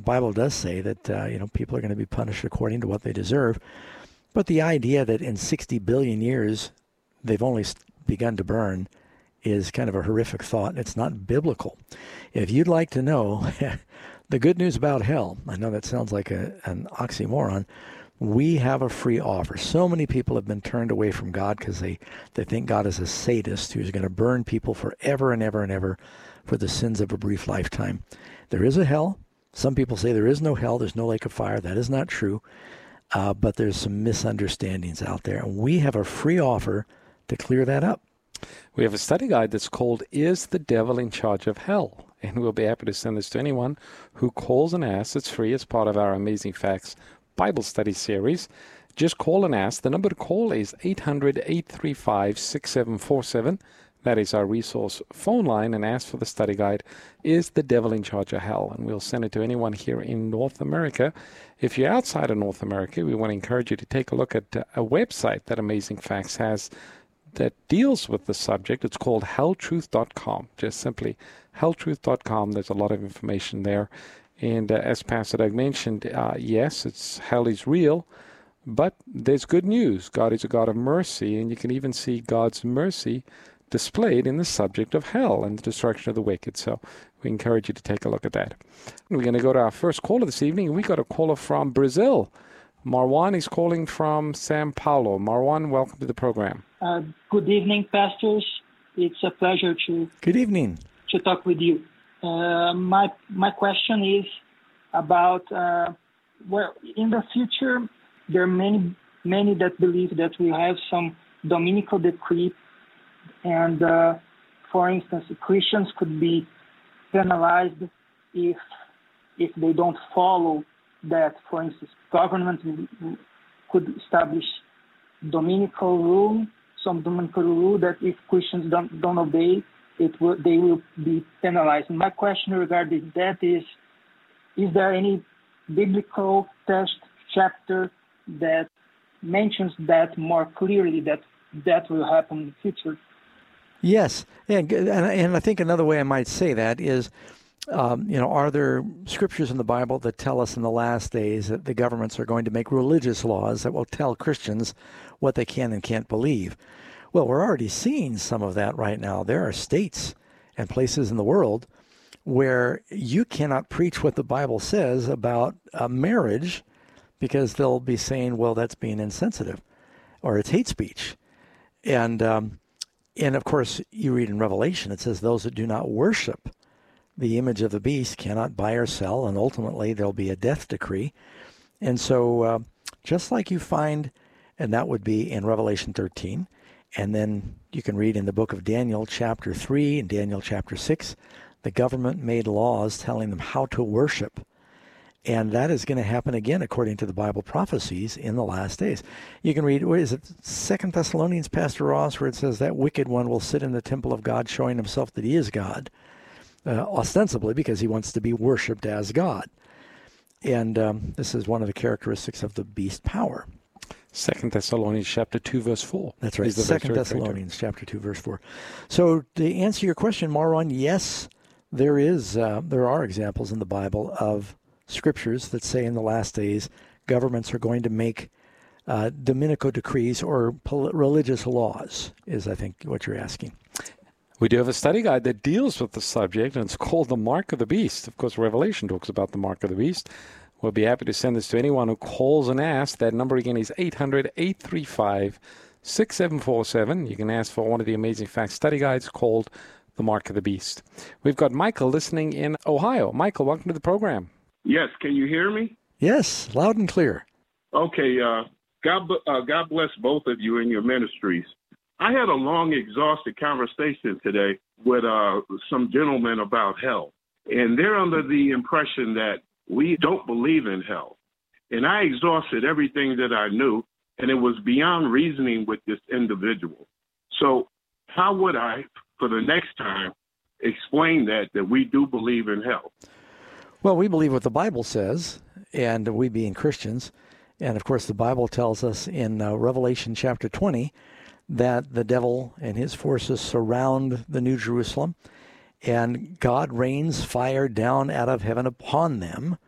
Bible does say that, people are going to be punished according to what they deserve. But the idea that in 60 billion years they've only begun to burn is kind of a horrific thought. It's not biblical. If you'd like to know the good news about hell, I know that sounds like an oxymoron, we have a free offer. So many people have been turned away from God because they think God is a sadist who's going to burn people forever and ever and ever for the sins of a brief lifetime. There is a hell. Some people say there is no hell, there's no lake of fire. That is not true. But there's some misunderstandings out there. And we have a free offer to clear that up. We have a study guide that's called Is the Devil in Charge of Hell? And we'll be happy to send this to anyone who calls and asks. It's free as part of our Amazing Facts Bible study series. Just call and ask. The number to call is 800-835-6747. That is our resource phone line, and ask for the study guide, Is the Devil in Charge of Hell? And we'll send it to anyone here in North America. If you're outside of North America, we want to encourage you to take a look at a website that Amazing Facts has that deals with the subject. It's called helltruth.com. Just simply helltruth.com. There's a lot of information there. And as Pastor Doug mentioned, yes, hell is real, but there's good news. God is a God of mercy, and you can even see God's mercy displayed in the subject of hell and the destruction of the wicked. So we encourage you to take a look at that. We're going to go to our first caller this evening. We got a caller from Brazil. Marwan is calling from São Paulo. Marwan, welcome to the program. Good evening, pastors. It's a pleasure to Good evening. To talk with you. My question is about well, in the future there are many that believe that we have some dominical decree, and for instance, Christians could be penalized if they don't follow that. For instance, government could establish dominical rule, some dominical rule that if Christians don't obey, they will be penalized. And my question regarding that is there any biblical text chapter that mentions that more clearly, that will happen in the future? Yes, and I think another way I might say that is, are there scriptures in the Bible that tell us in the last days that the governments are going to make religious laws that will tell Christians what they can and can't believe? Well, we're already seeing some of that right now. There are states and places in the world where you cannot preach what the Bible says about marriage because they'll be saying, well, that's being insensitive or it's hate speech. And of course, you read in Revelation, it says those that do not worship the image of the beast cannot buy or sell, and ultimately there'll be a death decree. And so just like you find, and that would be in Revelation 13, and then you can read in the book of Daniel chapter 3 and Daniel chapter 6, the government made laws telling them how to worship. And that is going to happen again according to the Bible prophecies in the last days. You can read, what is it, 2 Thessalonians, Pastor Ross, where it says that wicked one will sit in the temple of God showing himself that he is God, ostensibly because he wants to be worshipped as God. And this is one of the characteristics of the beast power. 2 Thessalonians chapter 2, verse 4. That's right, 2 Thessalonians chapter 2, verse 4. So to answer your question, Marwan, yes, there are examples in the Bible of scriptures that say in the last days governments are going to make dominical decrees or religious laws, is I think what you're asking. We do have a study guide that deals with the subject, and it's called The Mark of the Beast. Of course, Revelation talks about the Mark of the Beast. We'll be happy to send this to anyone who calls and asks. That number again is 800-835-6747. You can ask for one of the Amazing Facts study guides called The Mark of the Beast. We've got Michael listening in Ohio. Michael, welcome to the program. Yes, can you hear me? Yes, loud and clear. Okay, God bless both of you in your ministries. I had a long, exhaustive conversation today with some gentlemen about hell, and they're under the impression that we don't believe in hell. And I exhausted everything that I knew, and it was beyond reasoning with this individual. So how would I, for the next time, explain that we do believe in hell? Well, we believe what the Bible says, and we being Christians. And, of course, the Bible tells us in Revelation chapter 20 that the devil and his forces surround the New Jerusalem, and God rains fire down out of heaven upon them.